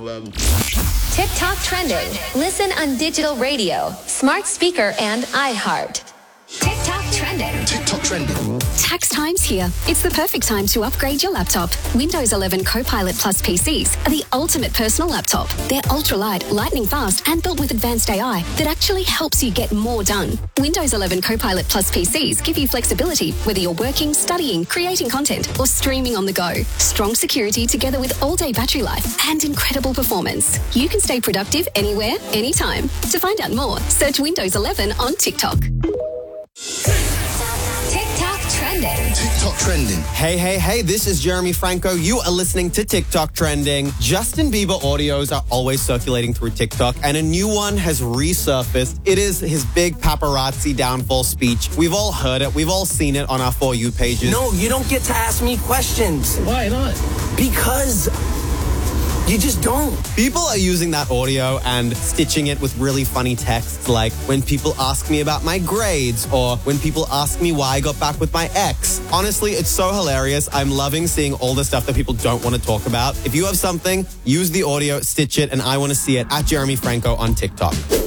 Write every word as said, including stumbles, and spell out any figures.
TikTok trending. Listen on digital radio, smart speaker, and iHeart. TikTok trending. TikTok trending. Tax time's here. It's the perfect time to upgrade your laptop. Windows eleven Copilot Plus P Cs are the ultimate personal laptop. They're ultra-light, lightning fast, and built with advanced A I that actually helps you get more done. Windows eleven Copilot Plus P Cs give you flexibility whether you're working, studying, creating content, or streaming on the go. Strong security together with all-day battery life and incredible performance. You can stay productive anywhere, anytime. To find out more, search Windows eleven on TikTok. TikTok trending. TikTok trending. Hey, hey, hey, this is Jeremy Franco. You are listening to TikTok Trending. Justin Bieber audios are always circulating through TikTok, and a new one has resurfaced. It is his big paparazzi downfall speech. We've all heard it. We've all seen it on our For You pages. No, you don't get to ask me questions. Why not? Because you just don't. People are using that audio and stitching it with really funny texts like, when people ask me about my grades, or when people ask me why I got back with my ex. Honestly, it's so hilarious. I'm loving seeing all the stuff that people don't want to talk about. If you have something, use the audio, stitch it, and I want to see it at Jeremy Franco on TikTok.